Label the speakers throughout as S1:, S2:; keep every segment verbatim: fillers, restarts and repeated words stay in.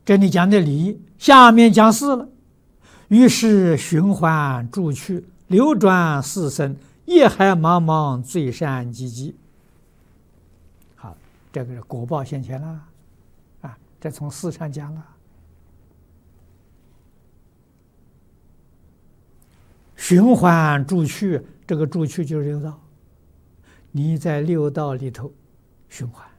S1: 这里讲的理，下面讲事了。于是循环诸趣，流转四生，业海茫茫，罪善积积。好，这个果报现前了啊！这从事上讲了。循环诸趣，这个诸趣就是六道。你在六道里头循环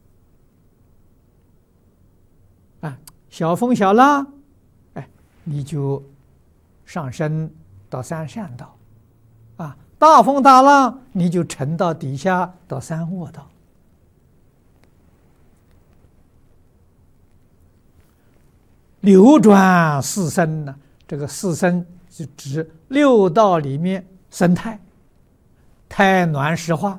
S1: 啊，小风小浪，哎，你就上升到三善道啊；大风大浪，你就沉到底下到三恶道。流转四生呢，这个四生就指六道里面生态，胎卵石化。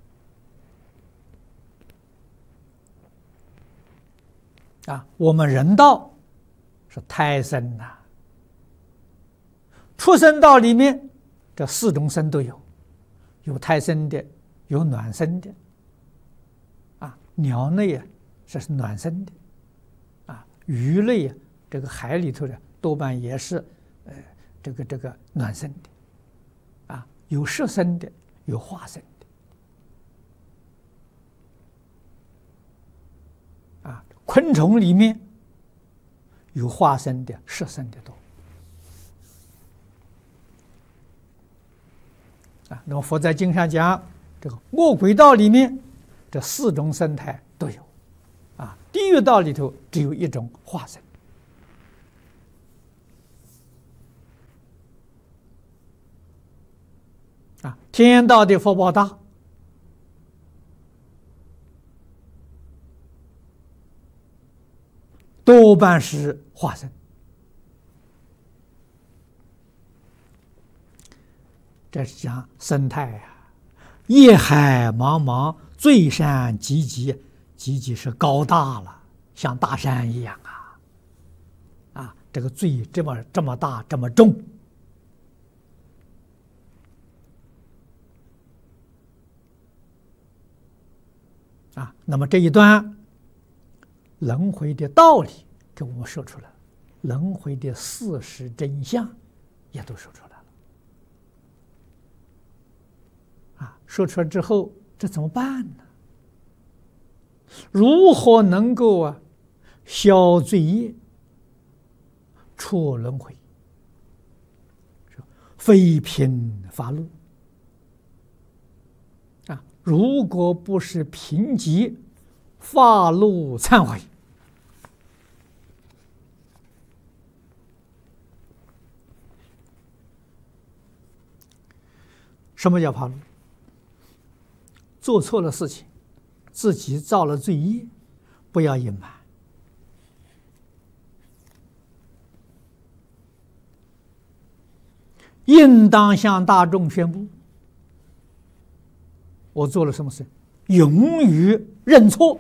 S1: 啊，我们人道是胎生呐、啊，畜生道里面这四种生都有，有胎生的，有卵生的。啊，鸟类啊，这是卵生的。啊，鱼类啊，这个海里头的多半也是，呃，这个这个卵生的。啊，有湿生的，有化生的。昆虫里面有化生的、湿生的多啊。那么佛在经上讲，这个恶鬼道里面这四种生态都有啊。地狱道里头只有一种化生啊。天道的福报大。多半是化生，这是讲生态呀、啊。业海茫茫，罪善积积，积积是高大了，像大山一样啊！啊，这个罪这么这么大，这么重啊！那么这一段。轮回的道理给我们说出来了，轮回的事实真相也都说出来了。啊，说出来之后，这怎么办呢？如何能够啊消罪业、出轮回？非凭发露啊！如果不是凭借发露忏悔，什么叫发露？做错了事情，自己造了罪业，不要隐瞒，应当向大众宣布：我做了什么事，勇于认错，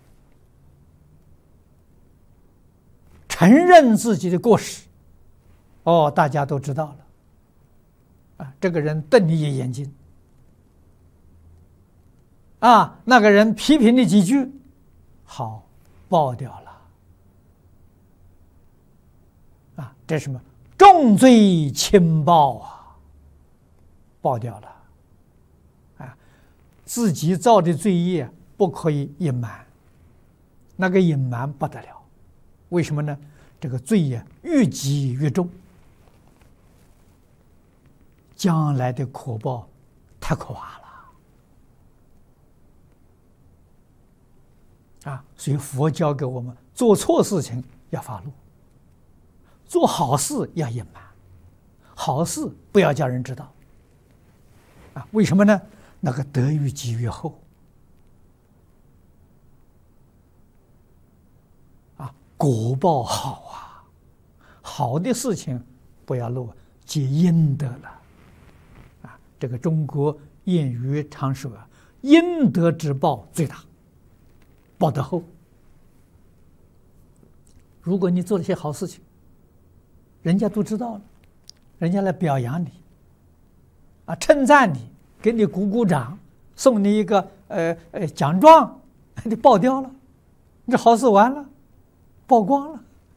S1: 承认自己的过失。哦，大家都知道了。啊，这个人瞪你一眼睛，啊，那个人批评你几句，好，爆掉了。啊，这是什么？重罪轻报啊，爆掉了。啊，自己造的罪业不可以隐瞒，那个隐瞒不得了。为什么呢？这个罪业越积越重。将来的苦报太可怕了啊！所以佛教给我们做错事情要发露，做好事要隐瞒，好事不要叫人知道啊！为什么呢？那个得越积越厚啊，果报好啊，好的事情不要露，结阴德了。这个中国谚语常说啊，阴德之报最大，报得厚。如果你做了些好事情，人家都知道了，人家来表扬你，啊，称赞你，给你鼓鼓掌，送你一个呃呃奖状，你爆掉了，你这好事完了，曝光了，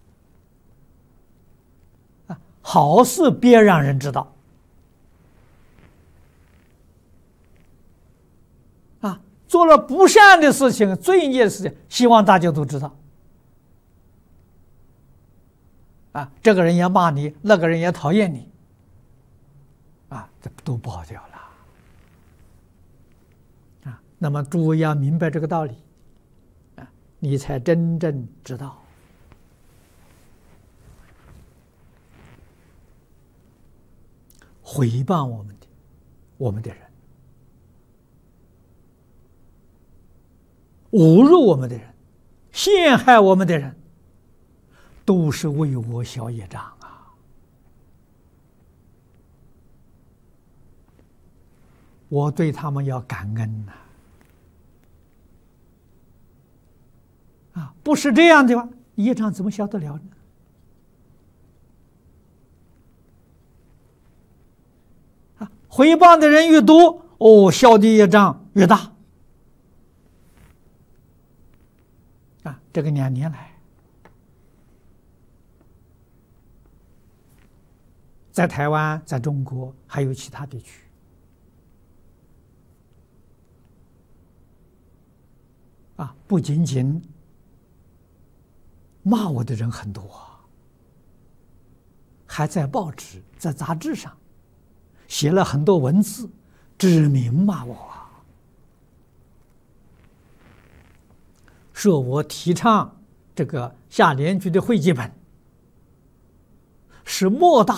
S1: 好事别让人知道。啊，做了不善的事情、罪孽的事情，希望大家都知道。啊，这个人也骂你，那个人也讨厌你。啊，这都不好掉了。啊，那么诸位要明白这个道理，啊，你才真正知道。诽谤我们的，我们的人，侮辱我们的人，陷害我们的人，都是为我消业障啊！我对他们要感恩呐！啊，不是这样的话，业障怎么消得了呢？啊，诽谤的人越多，哦，消的业障越大。啊，这个两年来，在台湾、在中国还有其他地区，啊，不仅仅骂我的人很多啊，还在报纸、在杂志上写了很多文字，指名骂我啊，说我提倡这个下联句的汇集本是莫大